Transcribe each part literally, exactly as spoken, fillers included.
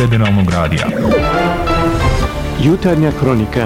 Federalnog radija. Jutarnja kronika.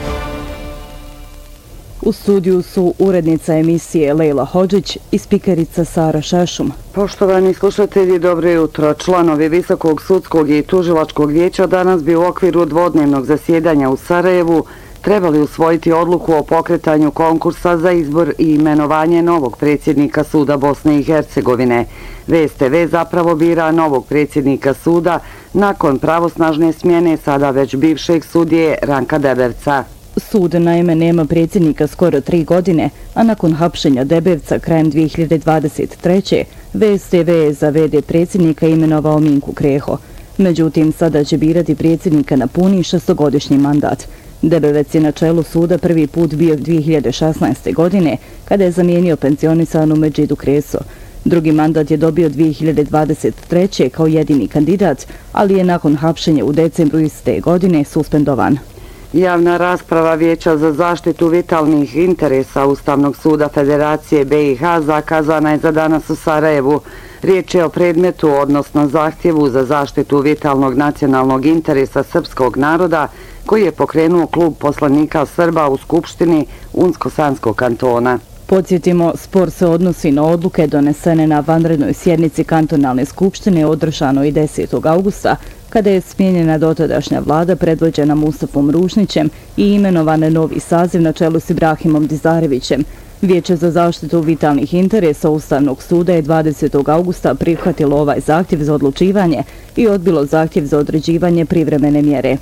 U studiju su urednica emisije Lejla Hodžić i spikerica Sara Šešum. Poštovani slušatelji, dobro jutro. Članovi Visokog sudskog i tužilačkog vijeća danas bi u okviru dvodnevnog zasjedanja u Sarajevu trebali usvojiti odluku o pokretanju konkursa za izbor i imenovanje novog predsjednika suda Bosne i Hercegovine. V S T V zapravo bira novog predsjednika suda nakon pravosnažne smjene sada već bivšeg sudije Ranka Debevca. Sud naime nema predsjednika skoro tri godine, a nakon hapšenja Debevca krajem dvije hiljade dvadeset treće. V S T V je za V D predsjednika imenovao Minku Kreho. Međutim, sada će birati predsjednika na puni šestogodišnji mandat. Debevec je na čelu suda prvi put bio dvije hiljade šesnaeste. godine, kada je zamijenio pensionisanu Medžidu Kreso. Drugi mandat je dobio dvije hiljade dvadeset treće. kao jedini kandidat, ali je nakon hapšenja u decembru iste godine suspendovan. Javna rasprava Vijeća za zaštitu vitalnih interesa Ustavnog suda Federacije B i H zakazana je za danas u Sarajevu. Riječ je o predmetu, odnosno zahtjevu za zaštitu vitalnog nacionalnog interesa srpskog naroda, koji je pokrenuo klub poslanika Srba u Skupštini Unsko-Sanskog kantona. Podsjetimo, spor se odnosi na odluke donesene na vanrednoj sjednici kantonalne skupštine održanoj desetog augusta, kada je smijenjena dotadašnja vlada predvođena Mustafom Rušnićem i imenovan novi saziv na čelu s Ibrahimom Dizarevićem. Vijeće za zaštitu vitalnih interesa Ustavnog suda je dvadesetog augusta prihvatilo ovaj zahtjev za odlučivanje i odbilo zahtjev za određivanje privremene mjere.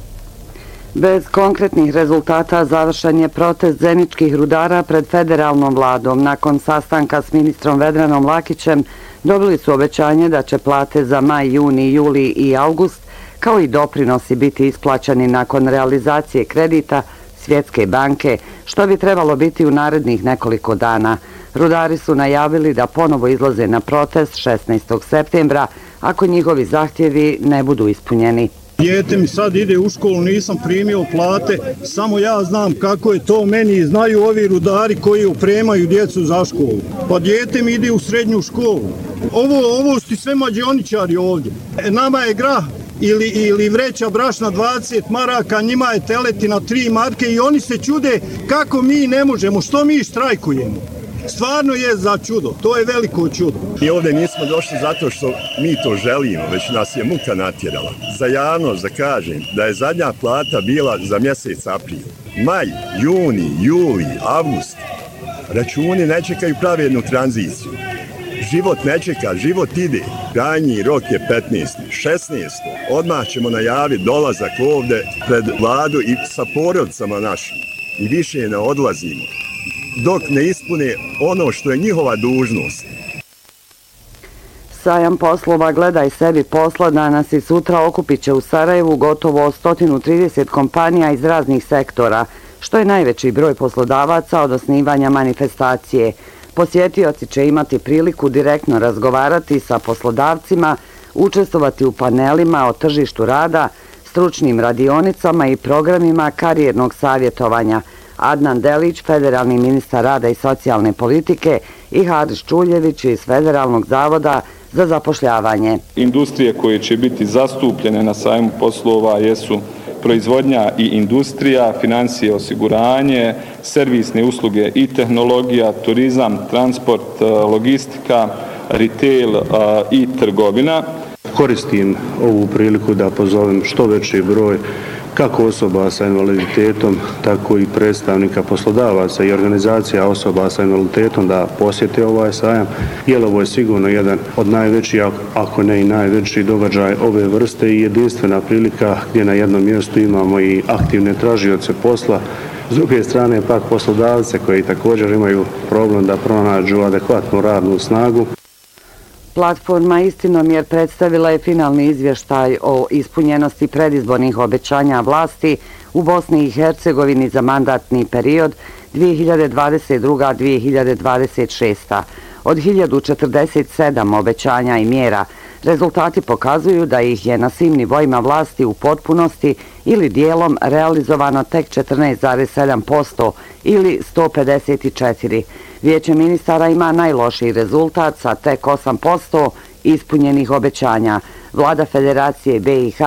Bez konkretnih rezultata završen je protest zeničkih rudara pred federalnom vladom. Nakon sastanka s ministrom Vedranom Lakićem dobili su obećanje da će plate za maj, juni, juli i august kao i doprinosi biti isplaćani nakon realizacije kredita Svjetske banke, što bi trebalo biti u narednih nekoliko dana. Rudari su najavili da ponovo izlaze na protest šesnaestog septembra ako njihovi zahtjevi ne budu ispunjeni. Dijete mi sad ide u školu, nisam primio plate, samo ja znam kako je to, meni znaju ovi rudari koji upremaju djecu za školu. Pa dijete mi ide u srednju školu. Ovo, ovo su sve mađioničari ovdje. Nama je grah ili, ili vreća brašna dvadeset maraka, njima je teletina tri marke i oni se čude kako mi ne možemo, što mi štrajkujemo. Stvarno je za čudo, to je veliko čudo. Mi ovdje nismo došli zato što mi to želimo, već nas je muka natjerala. Za javnost da kažem da je zadnja plata bila za mjesec april. Maj, juni, juli, avgust. Računi ne čekaju pravednu tranziciju. Život ne čeka, život ide. Krajnji rok je petnaesti. šesnaesti. Odmah ćemo najaviti dolazak ovdje pred vladu i sa porodicama našim. I više ne odlazimo dok ne ispune ono što je njihova dužnost. Sajam poslova Gledaj sebi posla danas i sutra okupit će u Sarajevu gotovo sto trideset kompanija iz raznih sektora, što je najveći broj poslodavaca od osnivanja manifestacije. Posjetioci će imati priliku direktno razgovarati sa poslodavcima, učestvovati u panelima o tržištu rada, stručnim radionicama i programima karijernog savjetovanja. Adnan Delić, federalni ministar rada i socijalne politike, i Haris Čuljević iz Federalnog zavoda za zapošljavanje. Industrije koje će biti zastupljene na sajmu poslova jesu proizvodnja i industrija, financije, osiguranje, servisne usluge i tehnologija, turizam, transport, logistika, retail i trgovina. Koristim ovu priliku da pozovem što veći broj kako osoba sa invaliditetom, tako i predstavnika poslodavaca i organizacija osoba sa invaliditetom da posjete ovaj sajam, jer ovo je sigurno jedan od najvećih, ako ne i najveći događaj ove vrste i jedinstvena prilika gdje na jednom mjestu imamo i aktivne tražioce posla, s druge strane pak poslodavce koji također imaju problem da pronađu adekvatnu radnu snagu. Platforma Istinomjer predstavila je finalni izvještaj o ispunjenosti predizbornih obećanja vlasti u Bosni i Hercegovini za mandatni period dvije hiljade dvadeset druga do dvije hiljade dvadeset šesta. Od hiljadu četrdeset sedam obećanja i mjera, rezultati pokazuju da ih je na svim nivoima vlasti u potpunosti ili dijelom realizovano tek četrnaest zarez sedam posto ili sto pedeset četiri. Vijeće ministara ima najlošiji rezultat sa tek osam posto ispunjenih obećanja. Vlada Federacije B i H